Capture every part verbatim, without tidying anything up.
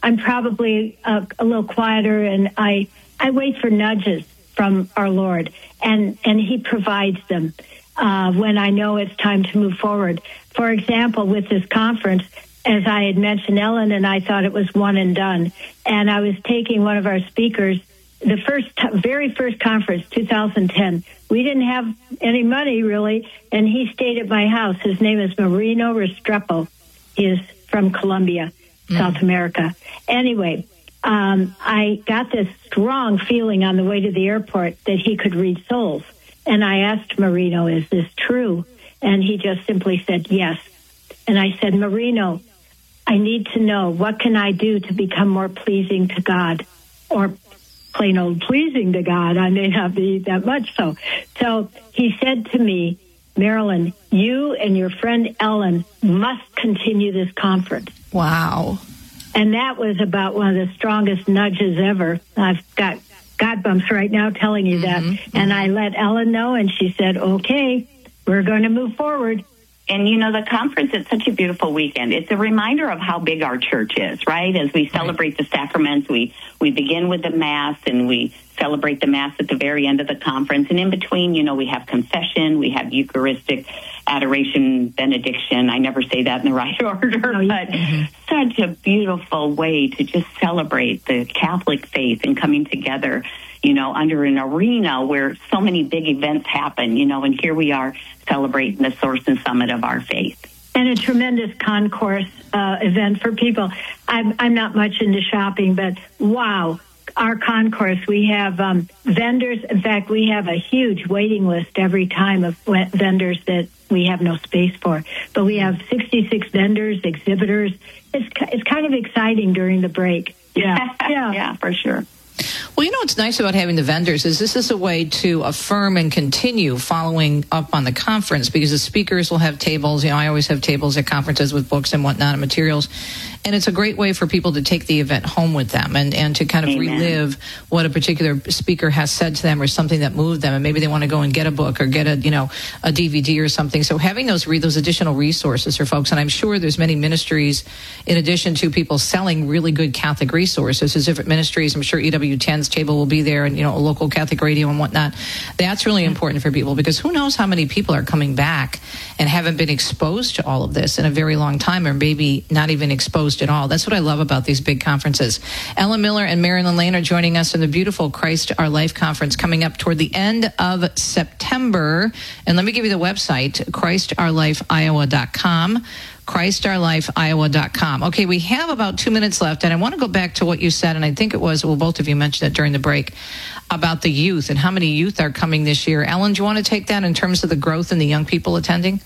I'm probably a, a little quieter, and I I wait for nudges from our Lord, and and He provides them uh, when I know it's time to move forward. For example, with this conference, as I had mentioned, Ellen and I thought it was one and done, and I was taking one of our speakers. The first, very first conference, two thousand ten, we didn't have any money, really, and he stayed at my house. His name is Marino Restrepo. He is from Colombia, mm. South America. Anyway, um, I got this strong feeling on the way to the airport that he could read souls. And I asked Marino, is this true? And he just simply said, yes. And I said, Marino, I need to know, what can I do to become more pleasing to God? Or plain old pleasing to God. I may not be that much so. So he said to me, Marilyn, you and your friend Ellen must continue this conference. Wow. And that was about one of the strongest nudges ever. I've got God bumps right now telling you that. Mm-hmm. And I let Ellen know, and she said, okay, we're going to move forward. And, you know, the conference is such a beautiful weekend. It's a reminder of how big our church is, right? As we celebrate the sacraments, we, we begin with the Mass, and we celebrate the Mass at the very end of the conference. And in between, you know, we have confession, we have Eucharistic adoration, benediction. I never say that in the right order, oh, yeah. but mm-hmm. such a beautiful way to just celebrate the Catholic faith and coming together, you know, under an arena where so many big events happen, you know, and here we are celebrating the source and summit of our faith. And a tremendous concourse uh, event for people. I'm, I'm not much into shopping, but wow, our concourse, we have um, vendors. In fact, we have a huge waiting list every time of vendors that we have no space for. But we have sixty-six vendors, exhibitors. It's, it's kind of exciting during the break. Yeah, yeah, yeah, for sure. Well, you know what's nice about having the vendors is this is a way to affirm and continue following up on the conference, because the speakers will have tables. You know, I always have tables at conferences with books and whatnot and materials. And it's a great way for people to take the event home with them and, and to kind of Amen. relive what a particular speaker has said to them or something that moved them. And maybe they want to go and get a book or get a, you know, a D V D or something. So having those read those additional resources for folks. And I'm sure there's many ministries, in addition to people selling really good Catholic resources, there's different ministries. I'm sure E W ten's table will be there, and, you know, a local Catholic radio and whatnot. That's really important for people, because who knows how many people are coming back and haven't been exposed to all of this in a very long time, or maybe not even exposed at all. That's what I love about these big conferences. Ellen Miller and Marilyn Lane are joining us in the beautiful Christ Our Life conference coming up toward the end of September. And let me give you the website, Christ Our Life Iowa dot com. Christ Our Life Iowa dot com. Okay, we have about two minutes left, and I want to go back to what you said, and I think it was, well, both of you mentioned it during the break, about the youth and how many youth are coming this year. Ellen, do you want to take that in terms of the growth in the young people attending?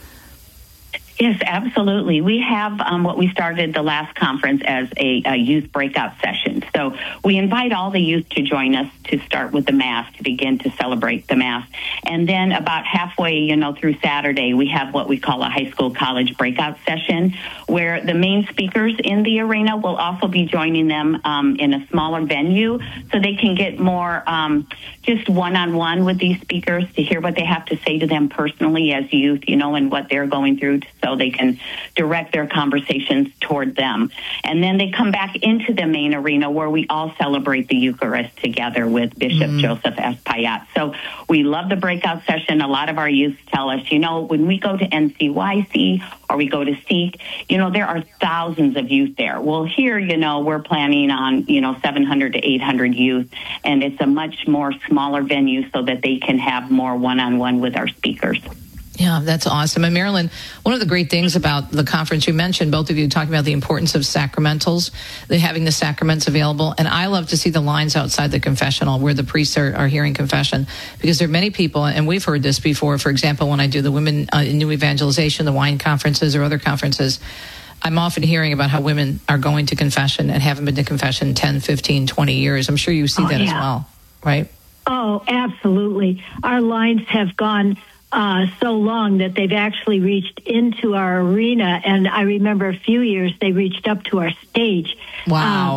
Yes, absolutely. We have um, what we started the last conference as a, a youth breakout session. So we invite all the youth to join us to start with the Mass, to begin to celebrate the Mass. And then about halfway, you know, through Saturday, we have what we call a high school college breakout session, where the main speakers in the arena will also be joining them um, in a smaller venue, so they can get more um, just one-on-one with these speakers to hear what they have to say to them personally as youth, you know, and what they're going through, so they can direct their conversations toward them. And then they come back into the main arena where we all celebrate the Eucharist together with Bishop mm-hmm. Joseph S. Payat. So we love the breakout session. A lot of our youth tell us, you know, when we go to N C Y C or we go to Seek, you know, there are thousands of youth there. Well, here, you know, we're planning on, you know, seven hundred to eight hundred youth, and it's a much more smaller venue so that they can have more one-on-one with our speakers. Yeah, that's awesome. And Marilyn, one of the great things about the conference, you mentioned, both of you talking about the importance of sacramentals, the, having the sacraments available. And I love to see the lines outside the confessional where the priests are, are hearing confession, because there are many people, and we've heard this before, for example, when I do the Women uh, in New Evangelization, the wine conferences or other conferences, I'm often hearing about how women are going to confession and haven't been to confession ten, fifteen, twenty years. I'm sure you see oh, that yeah. as well, right? Oh, absolutely. Our lines have gone Uh, so long that they've actually reached into our arena. And I remember a few years they reached up to our stage. Wow. Um,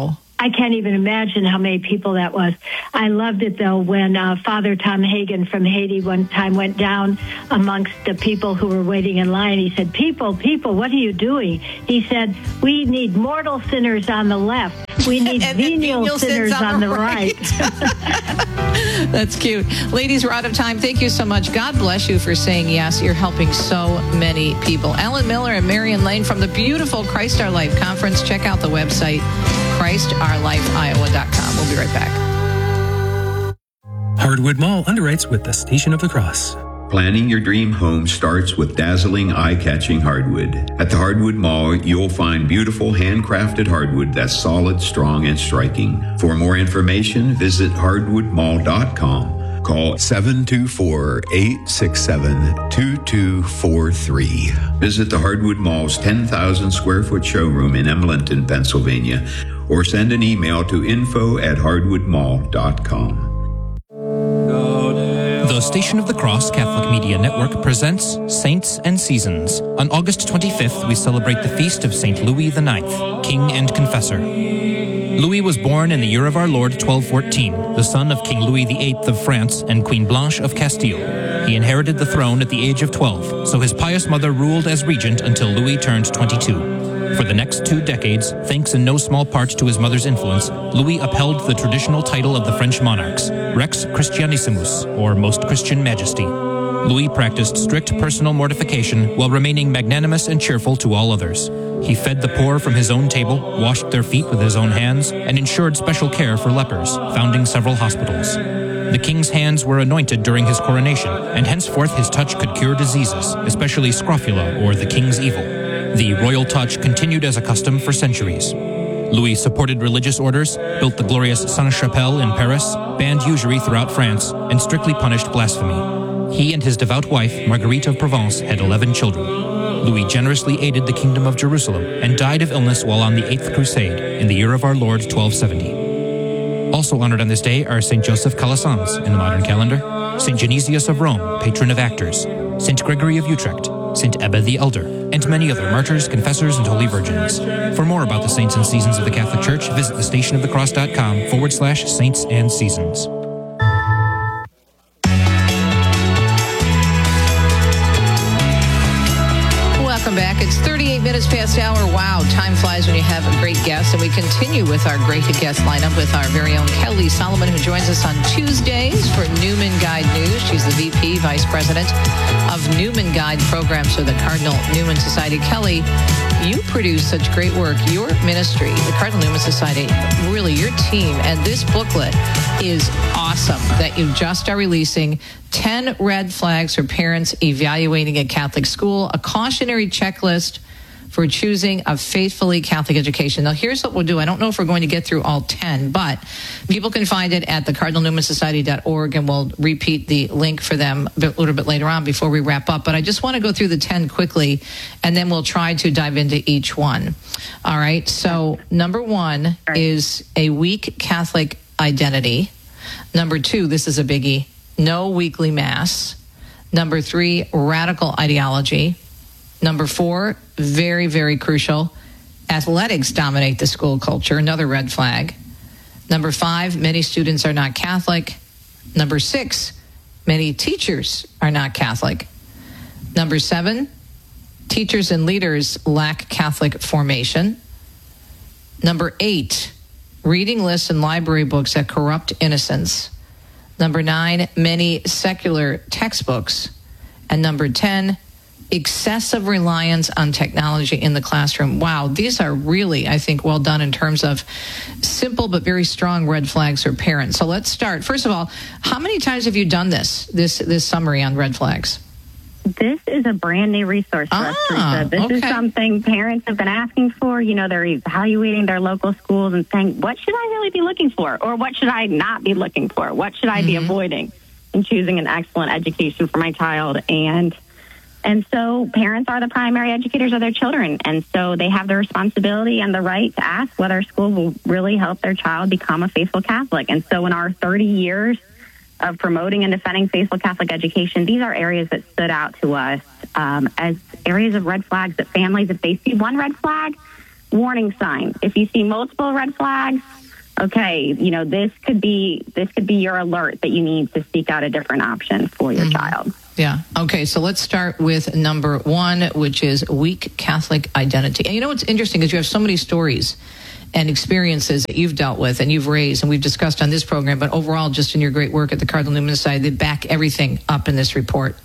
I can't even imagine how many people that was. I loved it, though, when uh, Father Tom Hagen from Haiti one time went down amongst the people who were waiting in line. He said, people, people, what are you doing? He said, we need mortal sinners on the left. We need venial, venial sinners on, on the right. right. That's cute. Ladies, we're out of time. Thank you so much. God bless you for saying yes. You're helping so many people. Ellen Miller and Marion Lane from the beautiful Christ Our Life Conference. Check out the website, Christ Our Life Iowa dot com. We'll be right back. Hardwood Mall underwrites with the Station of the Cross. Planning your dream home starts with dazzling, eye-catching hardwood. At the Hardwood Mall, you'll find beautiful, handcrafted hardwood that's solid, strong, and striking. For more information, visit hardwood mall dot com. Call seven two four, eight six seven, two two four three. Visit the Hardwood Mall's ten thousand square foot showroom in Emlenton, Pennsylvania, or send an email to info at hardwood mall dot com. The Station of the Cross Catholic Media Network presents Saints and Seasons. On August twenty-fifth, we celebrate the feast of Saint Louis the Ninth, King and Confessor. Louis was born in the year of our Lord twelve fourteen, the son of King Louis the Eighth of France and Queen Blanche of Castile. He inherited the throne at the age of twelve, so his pious mother ruled as regent until Louis turned twenty-two. For the next two decades, thanks in no small part to his mother's influence, Louis upheld the traditional title of the French monarchs, Rex Christianissimus, or Most Christian Majesty. Louis practiced strict personal mortification while remaining magnanimous and cheerful to all others. He fed the poor from his own table, washed their feet with his own hands, and ensured special care for lepers, founding several hospitals. The king's hands were anointed during his coronation, and henceforth his touch could cure diseases, especially scrofula, or the king's evil. The royal touch continued as a custom for centuries. Louis supported religious orders, built the glorious Sainte-Chapelle in Paris, banned usury throughout France, and strictly punished blasphemy. He and his devout wife, Marguerite of Provence, had eleven children. Louis generously aided the Kingdom of Jerusalem and died of illness while on the Eighth Crusade in the year of our Lord twelve seventy. Also honored on this day are Saint Joseph Calasanz in the modern calendar, Saint Genesius of Rome, patron of actors, Saint Gregory of Utrecht, Saint Ebba the Elder, and many other martyrs, confessors, and holy virgins. For more about the saints and seasons of the Catholic Church, visit thestationofthecross.com forward slash saints and seasons. Welcome back. It's thirty-eight minutes past the hour. Wow, time flies when you have a great guest. And we continue with our great guest lineup with our very own Kelly Solomon, who joins us on Tuesdays for Newman Guide News. She's the V P, Vice President of Newman Guide Programs for the Cardinal Newman Society. Kelly, you produce such great work. Your ministry, the Cardinal Newman Society, really your team, and this booklet is awesome that you just are releasing. ten red flags for parents evaluating a Catholic school, a cautionary checklist for choosing a faithfully Catholic education. Now, here's what we'll do. I don't know if we're going to get through all ten, but people can find it at the cardinal newman society dot org, and we'll repeat the link for them a little bit later on before we wrap up. But I just want to go through the ten quickly, and then we'll try to dive into each one. All right. So number one is a weak Catholic identity. Number two, this is a biggie, no weekly mass. Number three, radical ideology. Number four, very, very crucial, athletics dominate the school culture, another red flag. Number five, many students are not Catholic. Number six, many teachers are not Catholic. Number seven, teachers and leaders lack Catholic formation. Number eight, reading lists and library books that corrupt innocence. Number nine, many secular textbooks. And number ten, excessive reliance on technology in the classroom. Wow, these are really, I think, well done in terms of simple but very strong red flags for parents. So let's start. First of all, how many times have you done this, this, this summary on red flags? This is a brand new resource for ah, us, Teresa. This okay. is something parents have been asking for. You know, they're evaluating their local schools and saying, what should I really be looking for? Or what should I not be looking for? What should I mm-hmm. be avoiding in choosing an excellent education for my child? And And so parents are the primary educators of their children. And so they have the responsibility and the right to ask whether a school will really help their child become a faithful Catholic. And so in our thirty years of promoting and defending faithful Catholic education, these are areas that stood out to us um, as areas of red flags that families, if they see one red flag, warning sign. If you see multiple red flags, okay, you know, this could be this could be your alert that you need to seek out a different option for your mm-hmm. child. Yeah. Okay. So let's start with number one, which is weak Catholic identity. And you know what's interesting is you have so many stories and experiences that you've dealt with and you've raised and we've discussed on this program, but overall, just in your great work at the Cardinal Newman Society, they back everything up in this report.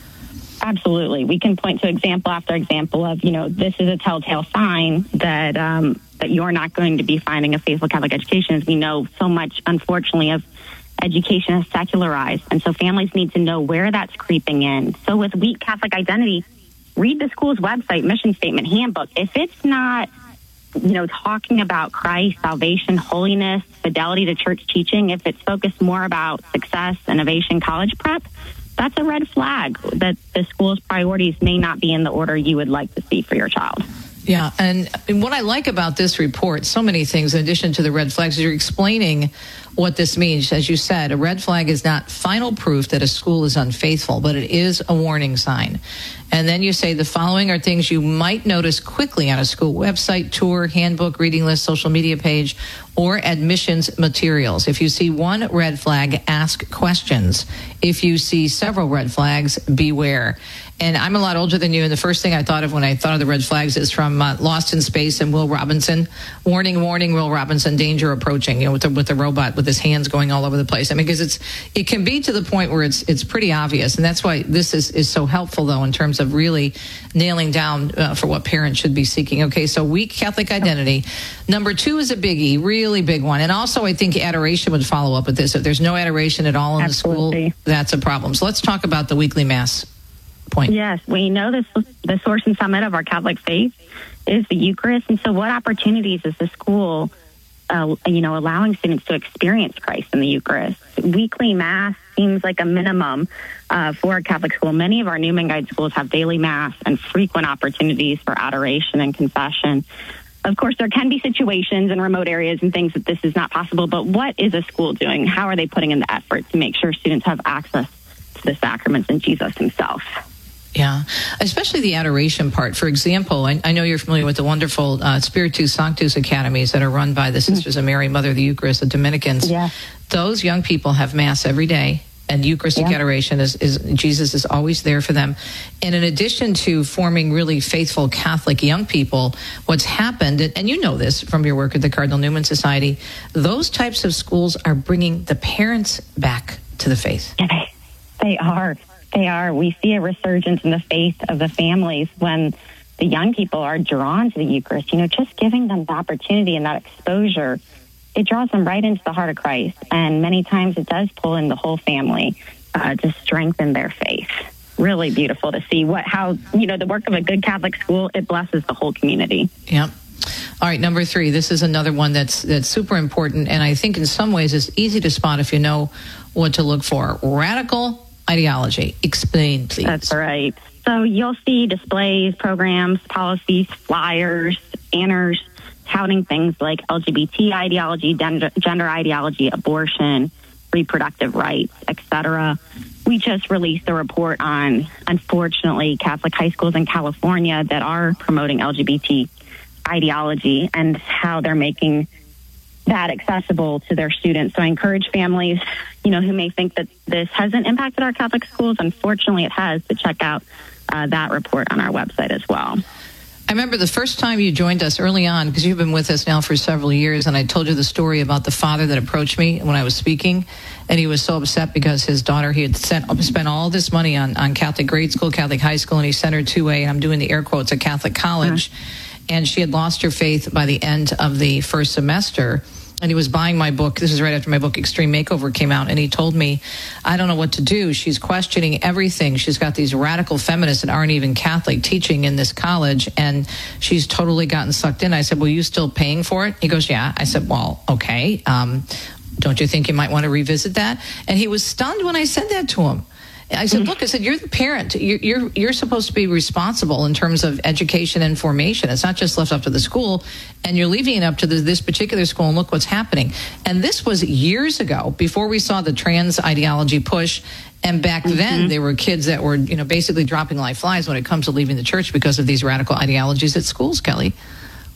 Absolutely. We can point to example after example of, you know, this is a telltale sign that um, that you're not going to be finding a faithful Catholic education. As we know, so much, unfortunately, of education is secularized. And so families need to know where that's creeping in. So with weak Catholic identity, read the school's website, mission statement, handbook. If it's not, you know, talking about Christ, salvation, holiness, fidelity to church teaching, if it's focused more about success, innovation, college prep, that's a red flag that the school's priorities may not be in the order you would like to see for your child. Yeah, and what I like about this report, so many things in addition to the red flags, is you're explaining what this means. As you said, a red flag is not final proof that a school is unfaithful, but it is a warning sign. And then you say the following are things you might notice quickly on a school website, tour, handbook, reading list, social media page, or admissions materials. If you see one red flag, ask questions. If you see several red flags, beware. And I'm a lot older than you, and the first thing I thought of when I thought of the red flags is from uh, Lost in Space and Will Robinson. Warning, warning, Will Robinson, danger approaching, you know, with the, with the robot with his hands going all over the place. I mean, because it's it can be to the point where it's it's pretty obvious. And that's why this is, is so helpful, though, in terms of really nailing down uh, for what parents should be seeking. Okay, so weak Catholic identity. Number two is a biggie, really big one. And also, I think adoration would follow up with this. If there's no adoration at all in Absolutely. the school, that's a problem. So let's talk about the weekly Mass point. Yes, we know this, the source and summit of our Catholic faith is the Eucharist. And so what opportunities is the school, uh, you know, allowing students to experience Christ in the Eucharist? Weekly Mass seems like a minimum uh, for a Catholic school. Many of our Newman Guide schools have daily Mass and frequent opportunities for adoration and confession. Of course, there can be situations in remote areas and things that this is not possible, but what is a school doing? How are they putting in the effort to make sure students have access to the sacraments and Jesus himself? Yeah, especially the adoration part. For example, I, I know you're familiar with the wonderful uh, Spiritus Sanctus academies that are run by the Sisters of Mary, Mother of the Eucharist, the Dominicans. Yeah. Those young people have Mass every day, and Eucharistic yeah. adoration is, is Jesus is always there for them. And in addition to forming really faithful Catholic young people, what's happened, and you know this from your work at the Cardinal Newman Society, those types of schools are bringing the parents back to the faith. Yeah, they, they are. They are. We see a resurgence in the faith of the families when the young people are drawn to the Eucharist. You know, just giving them the opportunity and that exposure, it draws them right into the heart of Christ. And many times it does pull in the whole family uh, to strengthen their faith. Really beautiful to see what, how, you know, the work of a good Catholic school, it blesses the whole community. Yep. All right, number three, this is another one that's that's super important, and I think in some ways it's easy to spot if you know what to look for. Radical ideology. Explain, please. That's right. So you'll see displays, programs, policies, flyers, banners, touting things like L G B T ideology, gender, gender ideology, abortion, reproductive rights, et cetera. We just released a report on, unfortunately, Catholic high schools in California that are promoting L G B T ideology and how they're making that accessible to their students. So I encourage families, you know, who may think that this hasn't impacted our Catholic schools. Unfortunately, it has, to check out uh, that report on our website as well. I remember the first time you joined us early on, because you've been with us now for several years, and I told you the story about the father that approached me when I was speaking, and he was so upset because his daughter, he had sent, spent all this money on, on Catholic grade school, Catholic high school, and he sent her to a, and I'm doing the air quotes, a Catholic college, uh-huh. and she had lost her faith by the end of the first semester. And he was buying my book. This is right after my book, Extreme Makeover, came out. And he told me, I don't know what to do. She's questioning everything. She's got these radical feminists that aren't even Catholic teaching in this college. And she's totally gotten sucked in. I said, well, you still paying for it? He goes, yeah. I said, well, okay. Um, don't you think you might want to revisit that? And he was stunned when I said that to him. I said, look, I said, you're the parent. You're, you're you're supposed to be responsible in terms of education and formation. It's not just left up to the school, and you're leaving it up to the, this particular school, and look what's happening. And this was years ago, before we saw the trans ideology push. And back mm-hmm. then, there were kids that were, you know, basically dropping like flies when it comes to leaving the church because of these radical ideologies at schools, Kelly.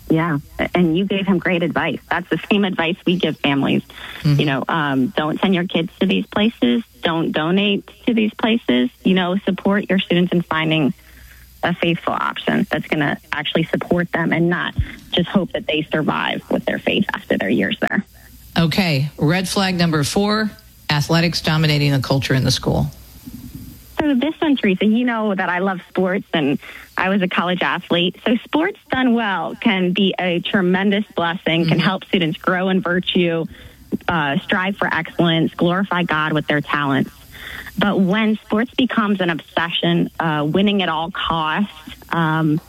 Yeah, and you gave him great advice. That's the same advice we give families. Mm-hmm. You know, um, don't send your kids to these places. Don't donate to these places. You know, support your students in finding a faithful option that's going to actually support them and not just hope that they survive with their faith after their years there. Okay, red flag number four, athletics dominating the culture in the school. So this one's recent. You know that I love sports, and I was a college athlete. So sports done well can be a tremendous blessing, mm-hmm. can help students grow in virtue, uh, strive for excellence, glorify God with their talents. But when sports becomes an obsession, uh, winning at all costs, um,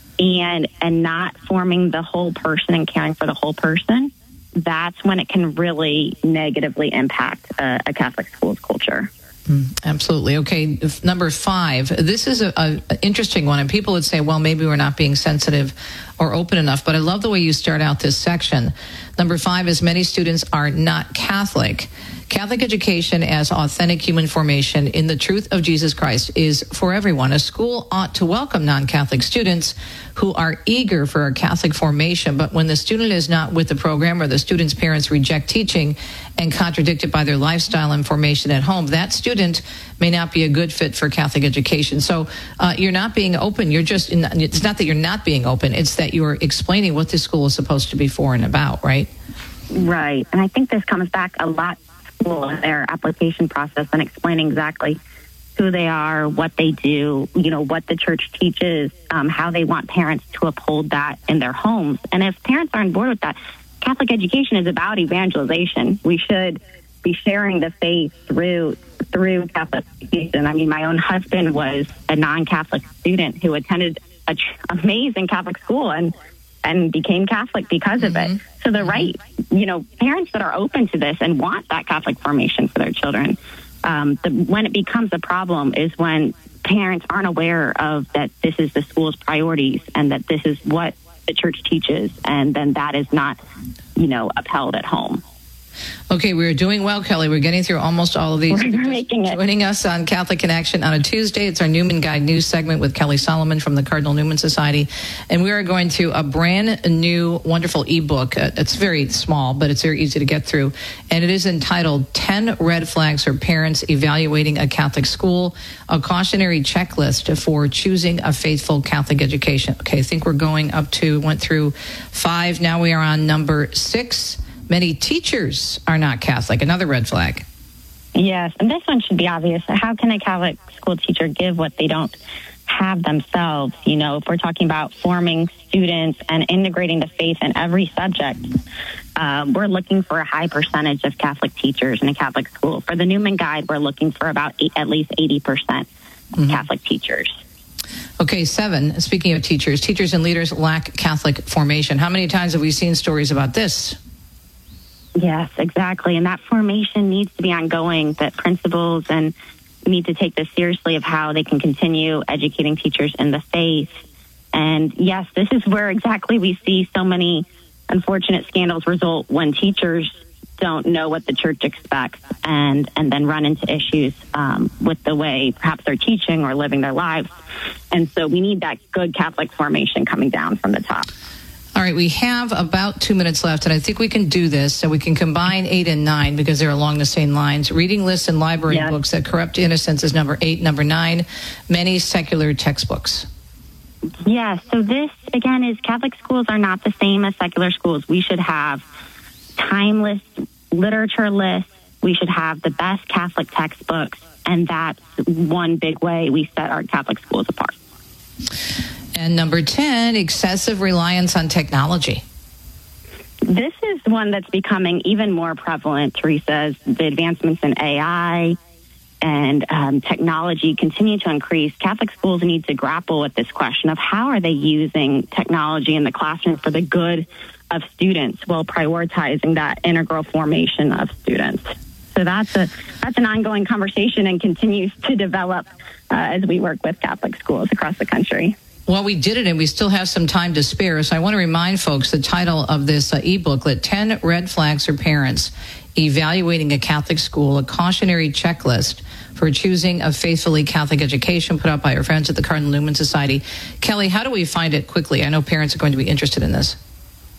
and and not forming the whole person and caring for the whole person, that's when it can really negatively impact uh, a Catholic school's culture. Mm, absolutely. Okay, number five. This is a, a, a interesting one, and people would say, well, maybe we're not being sensitive or open enough, but I love the way you start out this section. Number five is many students are not Catholic. Catholic education as authentic human formation in the truth of Jesus Christ is for everyone. A school ought to welcome non-Catholic students who are eager for a Catholic formation, but when the student is not with the program or the student's parents reject teaching and contradict it by their lifestyle and formation at home, that student may not be a good fit for Catholic education. So uh, you're not being open. You're just, in, it's not that you're not being open, it's that you're explaining what this school is supposed to be for and about, right? Right. And I think this comes back a lot their application process and explaining exactly who they are, what they do, you know, what the church teaches, um, how they want parents to uphold that in their homes. And if parents are on board with that, Catholic education is about evangelization. We should be sharing the faith through through Catholic education. I mean, my own husband was a non-Catholic student who attended an amazing Catholic school and and became Catholic because of mm-hmm. it. So the right, you know, parents that are open to this and want that Catholic formation for their children, um, the, when it becomes a problem is when parents aren't aware of that this is the school's priorities and that this is what the church teaches, and then that is not, you know, upheld at home. Okay, we're doing well, Kelly. We're getting through almost all of these. We're making it. Joining us on Catholic in Action on a Tuesday, it's our Newman Guide News segment with Kelly Solomon from the Cardinal Newman Society. And we are going to a brand new, wonderful ebook. Uh, it's very small, but it's very easy to get through. And it is entitled ten Red Flags for Parents Evaluating a Catholic School, a cautionary checklist for choosing a faithful Catholic education. Okay, I think we're going up to, went through five. Now we are on number six. Many teachers are not Catholic. Another red flag. Yes, and this one should be obvious. How can a Catholic school teacher give what they don't have themselves? You know, if we're talking about forming students and integrating the faith in every subject, uh, we're looking for a high percentage of Catholic teachers in a Catholic school. For the Newman Guide, we're looking for about eight, at least eighty percent mm-hmm. Catholic teachers. Okay, seven. Speaking of teachers, teachers and leaders lack Catholic formation. How many times have we seen stories about this? Yes, exactly. And that formation needs to be ongoing, that principals and need to take this seriously of how they can continue educating teachers in the faith. And yes, this is where exactly we see so many unfortunate scandals result when teachers don't know what the church expects and, and then run into issues um, with the way perhaps they're teaching or living their lives. And so we need that good Catholic formation coming down from the top. All right, we have about two minutes left, and I think we can do this so we can combine eight and nine because they're along the same lines. Reading lists and library yes. books that corrupt innocence is number eight. Number nine, many secular textbooks. Yes, so this, again, is Catholic schools are not the same as secular schools. We should have timeless literature lists. We should have the best Catholic textbooks, and that's one big way we set our Catholic schools apart. And number ten, excessive reliance on technology. This is one that's becoming even more prevalent, Teresa, as the advancements in A I and um, technology continue to increase. Catholic schools need to grapple with this question of how are they using technology in the classroom for the good of students while prioritizing that integral formation of students. So that's a that's an ongoing conversation and continues to develop uh, as we work with Catholic schools across the country. Well, we did it, and we still have some time to spare. So I want to remind folks the title of this uh, e-booklet, ten Red Flags for Parents Evaluating a Catholic School, a cautionary checklist for choosing a faithfully Catholic education, put out by our friends at the Cardinal Newman Society. Kelly, how do we find it quickly? I know parents are going to be interested in this.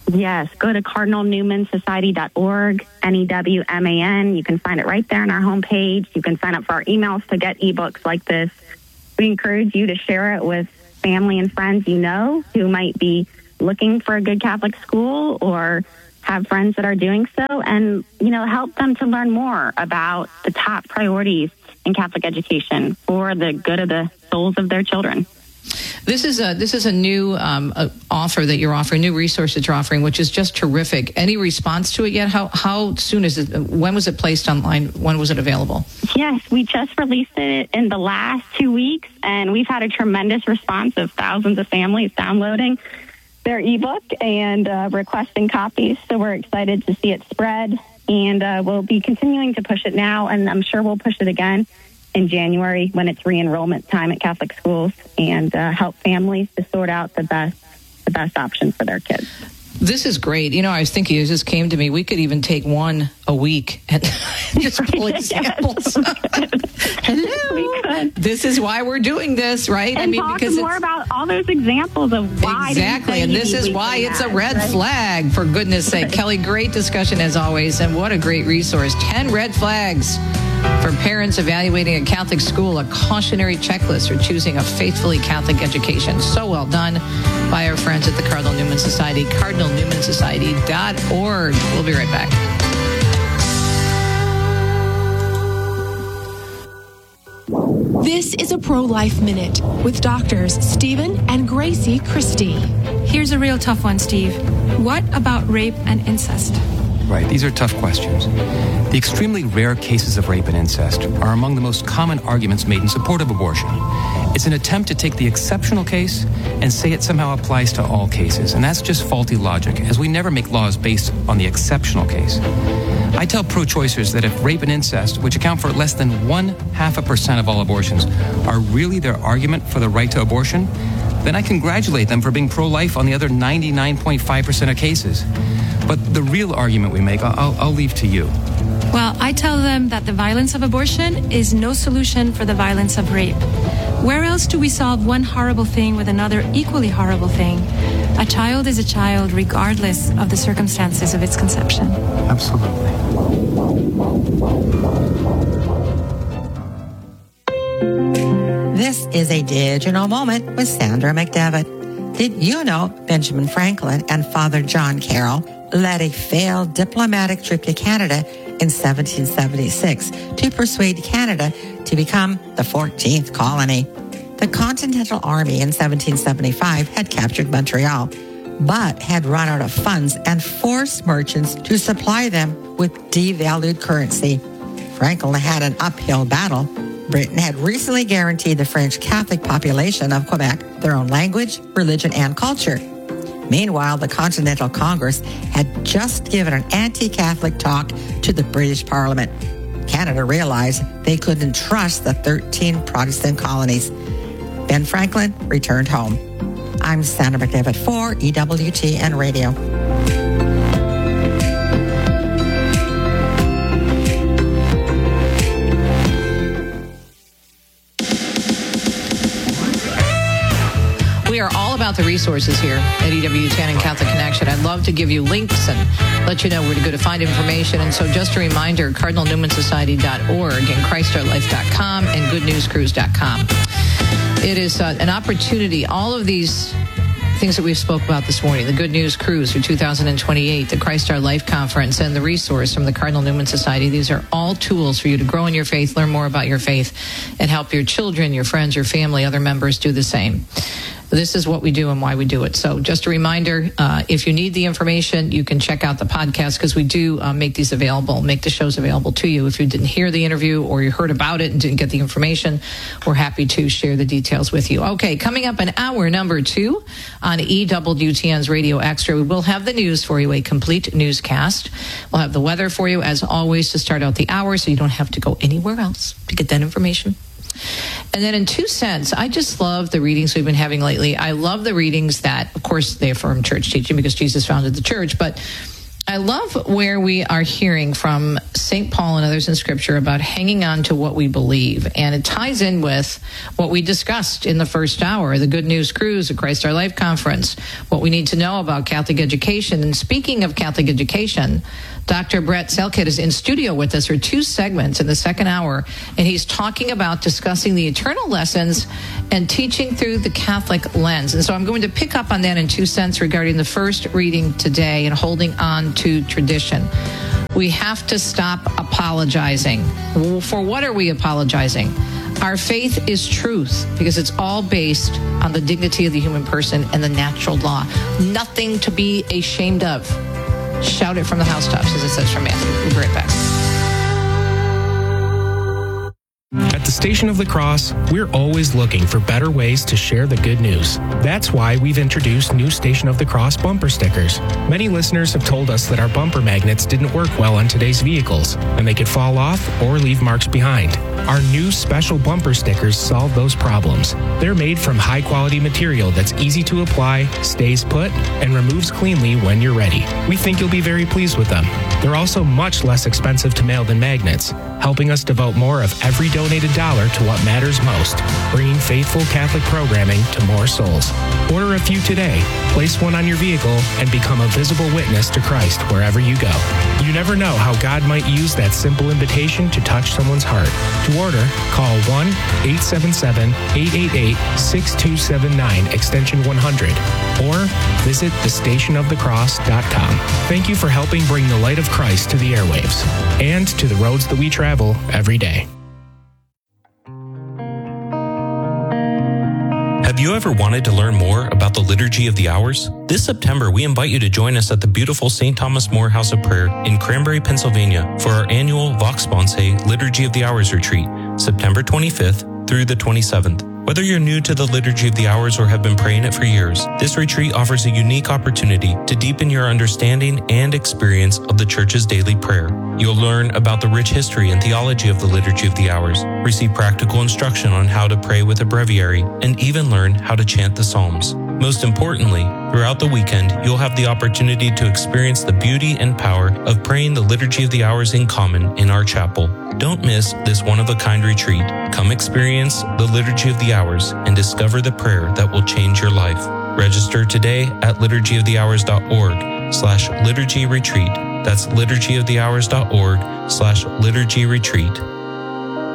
Yes, go to cardinal newman society dot org, N E W M A N. You can find it right there on our homepage. You can sign up for our emails to get ebooks like this. We encourage you to share it with family and friends you know who might be looking for a good Catholic school or have friends that are doing so, and, you know, help them to learn more about the top priorities in Catholic education for the good of the souls of their children. This is a this is a new um, a offer that you're offering, new resource that you're offering, which is just terrific. Any response to it yet? How how soon is it? When was it placed online? When was it available? Yes, we just released it in the last two weeks, and we've had a tremendous response of thousands of families downloading their ebook and uh, requesting copies. So we're excited to see it spread, and uh, we'll be continuing to push it now, and I'm sure we'll push it again in January when it's re-enrollment time at Catholic schools, and uh, help families to sort out the best the best option for their kids. This is great. You know, I was thinking, it just came to me, we could even take one a week and just pull examples. Hello. This is why we're doing this, right? And I mean, talk because more it's, about all those examples of why. Exactly, and this is why it's a red right? flag, for goodness sake. Kelly, great discussion as always, and what a great resource. ten red flags for parents evaluating a Catholic school, a cautionary checklist for choosing a faithfully Catholic education. So well done by our friends at the Cardinal Newman Society, cardinal newman society dot org. We'll be right back. This is a Pro-Life Minute with doctors Stephen and Gracie Christie. Here's a real tough one, Steve. What about rape and incest? Right, these are tough questions. The extremely rare cases of rape and incest are among the most common arguments made in support of abortion. It's an attempt to take the exceptional case and say it somehow applies to all cases, and that's just faulty logic, as we never make laws based on the exceptional case. I tell pro-choicers that if rape and incest, which account for less than one half a percent of all abortions, are really their argument for the right to abortion, then I congratulate them for being pro-life on the other ninety-nine point five percent of cases. But the real argument we make, I'll, I'll leave to you. Well, I tell them that the violence of abortion is no solution for the violence of rape. Where else do we solve one horrible thing with another equally horrible thing? A child is a child regardless of the circumstances of its conception. Absolutely. This is a digital moment with Sandra McDevitt. Did you know Benjamin Franklin and Father John Carroll led a failed diplomatic trip to Canada in seventeen seventy-six to persuade Canada to become the fourteenth colony? The Continental Army in seventeen seventy-five had captured Montreal, but had run out of funds and forced merchants to supply them with devalued currency. Franklin had an uphill battle. Britain had recently guaranteed the French Catholic population of Quebec their own language, religion, and culture. Meanwhile, the Continental Congress had just given an anti-Catholic talk to the British Parliament. Canada realized they couldn't trust the thirteen Protestant colonies. Ben Franklin returned home. I'm Sandra McDevitt for E W T N Radio. We are all about the resources here at E W T N and Catholic Connection. I'd love to give you links and let you know where to go to find information. And so just a reminder, cardinal newman society dot org and christ our life dot com and good news cruise dot com. It is uh, an opportunity. All of these things that we've spoke about this morning, the Good News Cruise for two thousand twenty-eight, the Christ Our Life Conference, and the resource from the Cardinal Newman Society. These are all tools for you to grow in your faith, learn more about your faith, and help your children, your friends, your family, other members do the same. This is what we do and why we do it. So just a reminder, uh, if you need the information, you can check out the podcast, because we do uh, make these available, make the shows available to you. If you didn't hear the interview or you heard about it and didn't get the information, we're happy to share the details with you. Okay, coming up in hour number two on E W T N's Radio Extra, we will have the news for you, a complete newscast. We'll have the weather for you, as always, to start out the hour, so you don't have to go anywhere else to get that information. And then in two cents, I just love the readings we've been having lately. I love the readings that, of course, they affirm church teaching because Jesus founded the church, but I love where we are hearing from Saint Paul and others in Scripture about hanging on to what we believe. And it ties in with what we discussed in the first hour, the Good News Cruise, the Christ Our Life Conference, what we need to know about Catholic education. And speaking of Catholic education, Doctor Brett Selkett is in studio with us for two segments in the second hour, and he's talking about discussing the eternal lessons and teaching through the Catholic lens. And so I'm going to pick up on that in two cents regarding the first reading today and holding on to tradition. We have to stop apologizing. For what are we apologizing? Our faith is truth because it's all based on the dignity of the human person and the natural law. Nothing to be ashamed of. Shout it from the housetops, as it says from Matthew. We'll be right back. At the Station of the Cross, we're always looking for better ways to share the good news. That's why we've introduced new Station of the Cross bumper stickers. Many listeners have told us that our bumper magnets didn't work well on today's vehicles, and they could fall off or leave marks behind. Our new special bumper stickers solve those problems. They're made from high-quality material that's easy to apply, stays put, and removes cleanly when you're ready. We think you'll be very pleased with them. They're also much less expensive to mail than magnets, helping us devote more of every donated dollar to what matters most, bringing faithful Catholic programming to more souls. Order a few today, place one on your vehicle, and become a visible witness to Christ wherever you go. You never know how God might use that simple invitation to touch someone's heart. To order, call one eight seven seven, eight eight eight, six two seven nine, extension one hundred, or visit the station of the cross dot com. Thank you for helping bring the light of Christ to the airwaves and to the roads that we travel every day. Have you ever wanted to learn more about the Liturgy of the Hours? This September, we invite you to join us at the beautiful Saint Thomas More House of Prayer in Cranberry, Pennsylvania for our annual Vox Sponsae Liturgy of the Hours retreat, September twenty-fifth through the twenty-seventh. Whether you're new to the Liturgy of the Hours or have been praying it for years, this retreat offers a unique opportunity to deepen your understanding and experience of the Church's daily prayer. You'll learn about the rich history and theology of the Liturgy of the Hours, receive practical instruction on how to pray with a breviary, and even learn how to chant the Psalms. Most importantly, throughout the weekend, you'll have the opportunity to experience the beauty and power of praying the Liturgy of the Hours in common in our chapel. Don't miss this one-of-a-kind retreat. Come experience the Liturgy of the Hours and discover the prayer that will change your life. Register today at liturgy of the hours dot org slash liturgy retreat. That's liturgy of the hours dot org slash liturgy retreat.